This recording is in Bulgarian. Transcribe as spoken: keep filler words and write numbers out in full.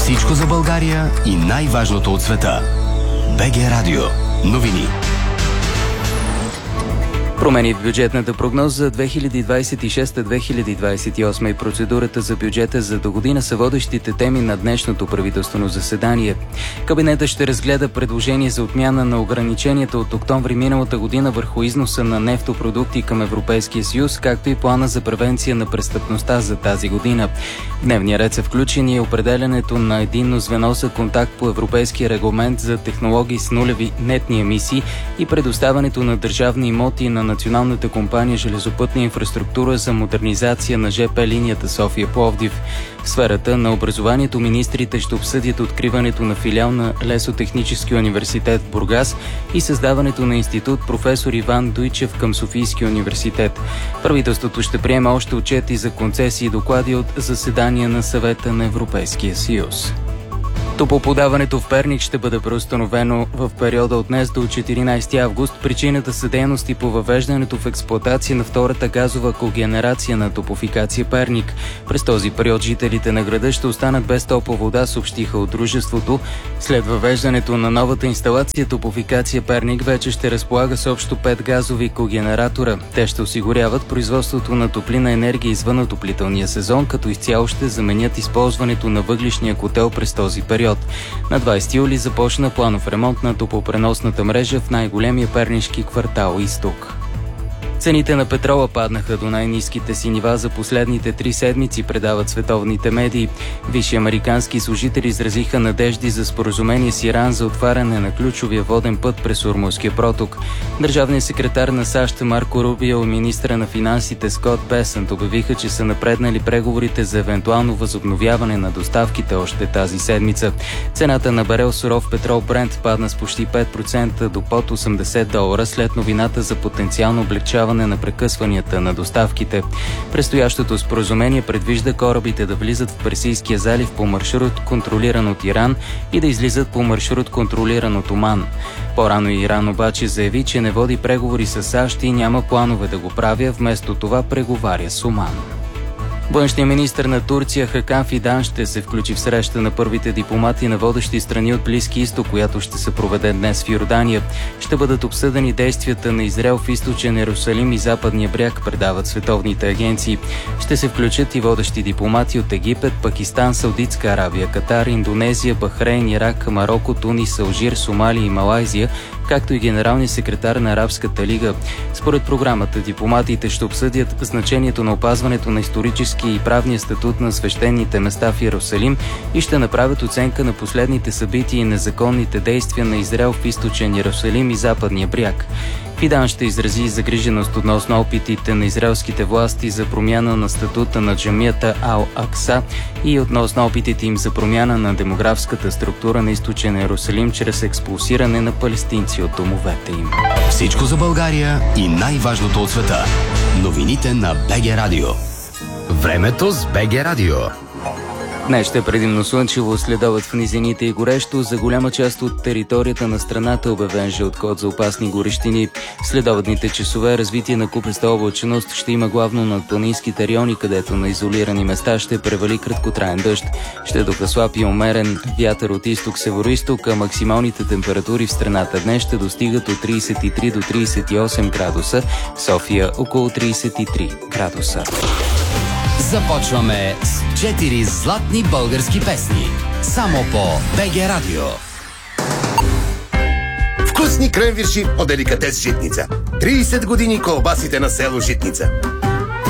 Всичко за България и най-важното от света. БГ Радио. Новини. Промени в бюджетната прогноза за две хиляди двадесет и шеста - две хиляди двадесет и осма и процедурата за бюджета за догодина са водещите теми на днешното правителствено заседание. Кабинетът ще разгледа предложение за отмяна на ограниченията от октомври миналата година върху износа на нефтопродукти към Европейския съюз, както и плана за превенция на престъпността за тази година. В дневния ред са включени определянето на единно звено за контакт по Европейския регламент за технологии с нулеви нетни емисии и предоставянето на държавни имоти на Националната компания Железопътна инфраструктура за модернизация на ЖП линията София-Пловдив. В сферата на образованието министрите ще обсъдят откриването на филиал на Лесотехническия университет в Бургас и създаването на институт професор Иван Дуйчев към Софийския университет. Правителството ще приема още отчети за концесии и доклади от заседания на Съвета на Европейския съюз. Топлоподаването в Перник ще бъде преустановено в периода от днес до четиринадесети август. Причината са дейности по въвеждането в експлоатация на втората газова когенерация на Топлофикация Перник. През този период жителите на града ще останат без топла вода, съобщиха от дружеството. След въвеждането на новата инсталация, Топлофикация Перник вече ще разполага с общо пет газови когенератора. Те ще осигуряват производството на топлинна енергия извън отоплителния сезон, като изцяло ще заменят използването на въглищния котел през този период. На двадесети юли започна планов ремонт на топлопреносната мрежа в най-големия пернишки квартал Изток. Цените на петрола паднаха до най-ниските си нива за последните три седмици, предават световните медии. Висши американски служители изразиха надежди за споразумение с Иран за отваряне на ключовия воден път през Ормузския проток. Държавният секретар на САЩ Марко Рубио и министъра на финансите Скот Бесънт обявиха, че са напреднали преговорите за евентуално възобновяване на доставките още тази седмица. Цената на барел суров петрол Брент падна с почти пет процента до под осемдесет долара след новината за потенциално облегчаване на прекъсванията на доставките. Предстоящото споразумение предвижда корабите да влизат в Персийския залив по маршрут, контролиран от Иран, и да излизат по маршрут, контролиран от Оман. По-рано Иран обаче заяви, че не води преговори с САЩ и няма планове да го правя, вместо това преговаря с Оман. Външният министър на Турция Хакан Фидан ще се включи в среща на първите дипломати на водещи страни от Близки изток, която ще се проведе днес в Йордания. Ще бъдат обсъдени действията на Израел в източен Йерусалим и Западния бряг, предават световните агенции. Ще се включат и водещи дипломати от Египет, Пакистан, Саудитска Аравия, Катар, Индонезия, Бахрейн, Ирак, Мароко, Тунис, Алжир, Сомалия и Малайзия, както и генералния секретар на Арабската лига. Според програмата, дипломатите ще обсъдят значението на опазването на исторически и правния статут на свещените места в Йерусалим и ще направят оценка на последните събития и незаконните действия на Израел в източен Йерусалим и Западния бряг. Фидан ще изрази загриженост относно опитите на израелските власти за промяна на статута на джамията Ал-Акса и относно опитите им за промяна на демографската структура на източен Йерусалим чрез експулсиране на палестинци от домовете им. Всичко за България и най-важното от света. Новините на БГ Радио. Времето с БГ Радио. Днес ще е предимно слънчево, следобед в низините и горещо. За голяма част от територията на страната е обявен жълт код за опасни горещини. Следобедните часове развитие на купеста облачност ще има главно над планинските райони, където на изолирани места ще превали краткотраен дъжд. Ще духа слаб и умерен вятър от изток-североизток, а максималните температури в страната днес ще достигат от тридесет и три до тридесет и осем градуса, в София около тридесет и три градуса. Започваме с четири златни български песни. Само по БГ Радио. Вкусни кренвирши от деликатес Житница. тридесет години колбасите на село Житница.